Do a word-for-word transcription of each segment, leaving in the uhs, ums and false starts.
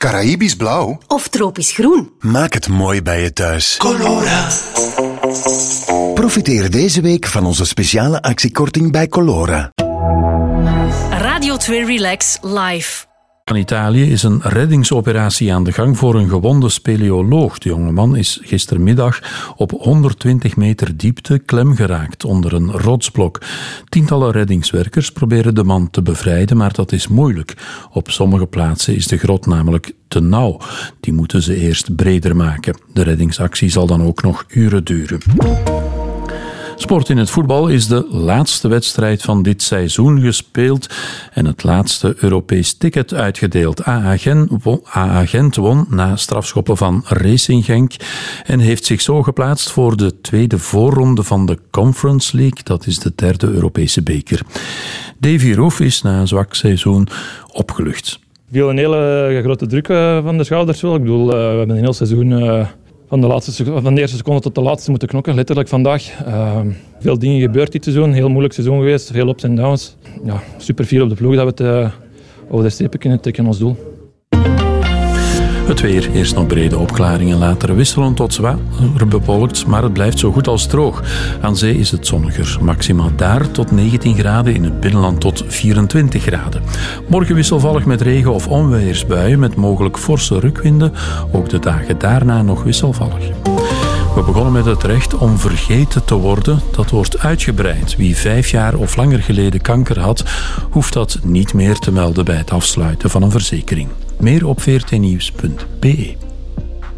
Caraïbisch blauw? Of tropisch groen? Maak het mooi bij je thuis. Colora. Profiteer deze week van onze speciale actiekorting bij Colora. Radio twee Relax Live. In Italië is een reddingsoperatie aan de gang voor een gewonde speleoloog. De jongeman is gistermiddag op honderdtwintig meter diepte klem geraakt onder een rotsblok. Tientallen reddingswerkers proberen de man te bevrijden, maar dat is moeilijk. Op sommige plaatsen is de grot namelijk te nauw. Die moeten ze eerst breder maken. De reddingsactie zal dan ook nog uren duren. Sport in het voetbal is de laatste wedstrijd van dit seizoen gespeeld en het laatste Europees ticket uitgedeeld. A A Gent won, A A Gent won na strafschoppen van Racing Genk en heeft zich zo geplaatst voor de tweede voorronde van de Conference League. Dat is de derde Europese beker. Davy Roef is na een zwak seizoen opgelucht. Ik viel een hele grote druk van de schouders wel. Ik bedoel, we hebben een heel seizoen... Van de, laatste, van de eerste seconde tot de laatste moeten knokken, letterlijk vandaag. Uh, veel dingen gebeurd dit seizoen, heel moeilijk seizoen geweest, veel ups en downs. Ja, super fier op de ploeg dat we het uh, over de strepen kunnen trekken ons doel. Het weer, eerst nog brede opklaringen, later wisselen tot zwaar bewolkt, maar het blijft zo goed als droog. Aan zee is het zonniger, maximaal daar tot negentien graden, in het binnenland tot vierentwintig graden. Morgen wisselvallig met regen- of onweersbuien met mogelijk forse rukwinden, ook de dagen daarna nog wisselvallig. We begonnen met het recht om vergeten te worden. Dat wordt uitgebreid. Wie vijf jaar of langer geleden kanker had, hoeft dat niet meer te melden bij het afsluiten van een verzekering. Meer op v r t nieuws punt b e.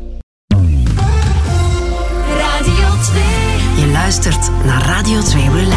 Radio twee. Je luistert naar Radio twee Relax.